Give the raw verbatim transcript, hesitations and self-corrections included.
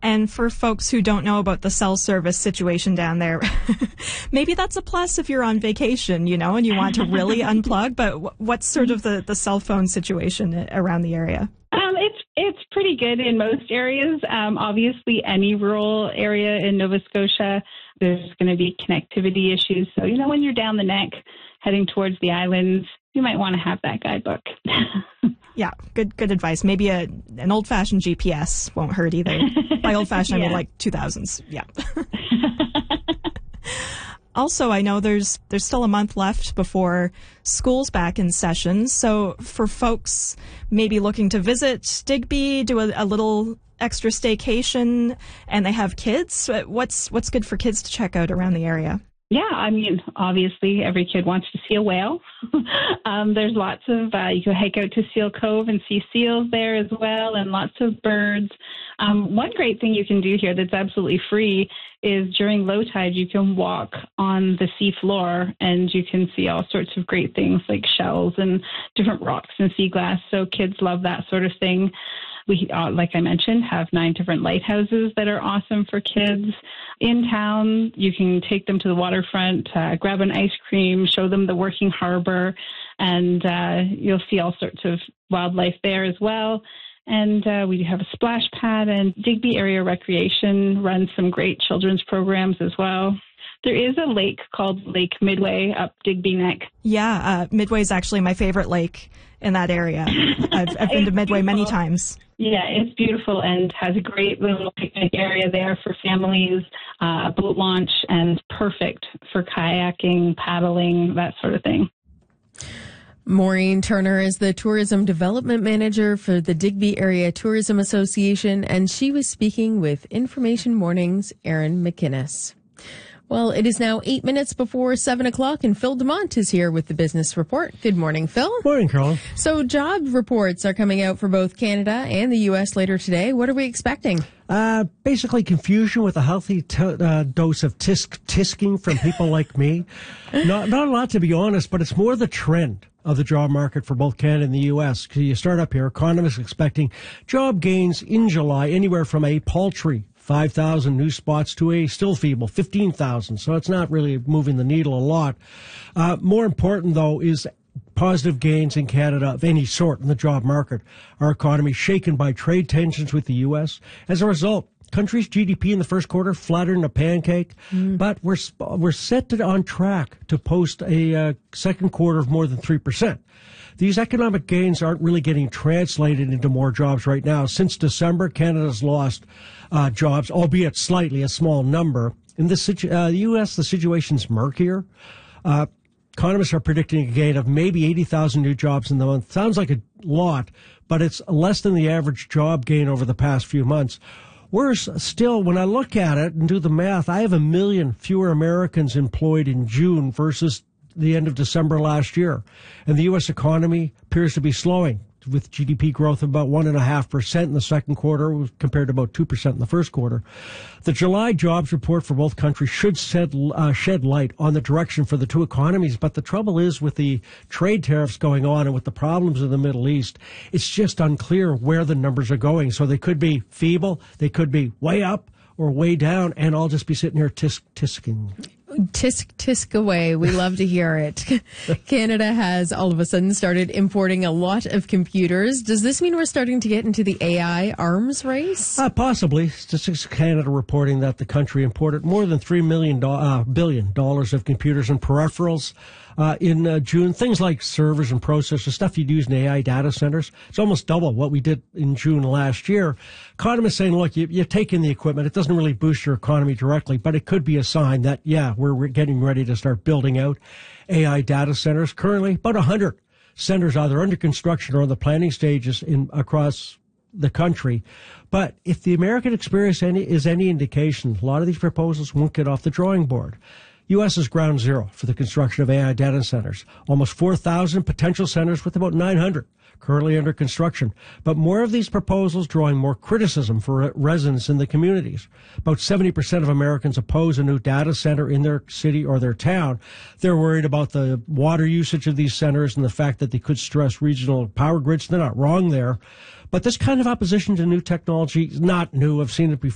And for folks who don't know about the cell service situation down there, maybe that's a plus if you're on vacation, you know, and you want to really unplug. But what's sort of the, the cell phone situation around the area? Um, it's it's pretty good in most areas. Um, obviously, any rural area in Nova Scotia, there's going to be connectivity issues. So, you know, when you're down the neck heading towards the islands, you might want to have that guidebook. Yeah, good good advice. Maybe a an old-fashioned G P S won't hurt either. By old-fashioned, yeah. I mean like two thousands. Yeah. Also, I know there's there's still a month left before school's back in session. So for folks maybe looking to visit Digby, do a, a little extra staycation, and they have kids, what's what's good for kids to check out around the area? Yeah, I mean, obviously every kid wants to see a whale. um, there's lots of, uh, you can hike out to Seal Cove and see seals there as well, and lots of birds. Um, one great thing you can do here that's absolutely free is during low tide, you can walk on the sea floor and you can see all sorts of great things like shells and different rocks and sea glass. So kids love that sort of thing. We, uh, like I mentioned, have nine different lighthouses that are awesome for kids. In town, you can take them to the waterfront, uh, grab an ice cream, show them the working harbor, and uh, you'll see all sorts of wildlife there as well. And uh, we have a splash pad, and Digby Area Recreation runs some great children's programs as well. There is a lake called Lake Midway up Digby Neck. Yeah, uh, Midway is actually my favorite lake in that area. I've, I've been to Midway many times. Yeah, it's beautiful and has a great little picnic area there for families, uh, a boat launch, and perfect for kayaking, paddling, that sort of thing. Maureen Turner is the Tourism Development Manager for the Digby Area Tourism Association, and she was speaking with Information Morning's Aaron McInnes. Well, it is now eight minutes before seven o'clock, and Phil Dumont is here with the Business Report. Good morning, Phil. Morning, Carol. So job reports are coming out for both Canada and the U S later today. What are we expecting? Uh, basically confusion with a healthy t- uh, dose of tisk tisking from people like me. Not, not a lot, to be honest, but it's more the trend of the job market for both Canada and the U S. You start up here, economists expecting job gains in July anywhere from a paltry five thousand new spots to a still feeble fifteen thousand. So it's not really moving the needle a lot. Uh, more important, though, is positive gains in Canada of any sort in the job market. Our economy shaken by trade tensions with the U S. As a result, country's G D P in the first quarter flattered in a pancake, mm. but we're we're set to, on track to post a uh, second quarter of more than three percent. These economic gains aren't really getting translated into more jobs right now. Since December, Canada's lost uh, jobs, albeit slightly, a small number. In the, situ- uh, the U S, the situation's murkier. Uh, economists are predicting a gain of maybe eighty thousand new jobs in the month. Sounds like a lot, but it's less than the average job gain over the past few months. Worse still, when I look at it and do the math, I have a million fewer Americans employed in June versus the end of December last year. And the U S economy appears to be slowing, with G D P growth of about one point five percent in the second quarter compared to about two percent in the first quarter. The July jobs report for both countries should shed, uh, shed light on the direction for the two economies. But the trouble is, with the trade tariffs going on and with the problems in the Middle East, it's just unclear where the numbers are going. So they could be feeble, they could be way up or way down, and I'll just be sitting here tisk tisking. Tisk, tisk away. We love to hear it. Canada has all of a sudden started importing a lot of computers. Does this mean we're starting to get into the A I arms race? Uh, possibly. Statistics Canada reporting that the country imported more than three million do- uh, billion dollars of computers and peripherals uh, in uh, June. Things like servers and processors, stuff you'd use in A I data centers. It's almost double what we did in June last year. Economists saying, look, you, you take in the equipment. It doesn't really boost your economy directly, but it could be a sign that, yeah, we're getting ready to start building out A I data centers. Currently, about one hundred centers either under construction or on the planning stages in across the country. But if the American experience any, is any indication, a lot of these proposals won't get off the drawing board. U S is ground zero for the construction of A I data centers. Almost four thousand potential centers with about nine hundred currently under construction. But more of these proposals drawing more criticism for residents in the communities. About seventy percent of Americans oppose a new data center in their city or their town. They're worried about the water usage of these centers and the fact that they could stress regional power grids. They're not wrong there. But this kind of opposition to new technology is not new. I've seen it before.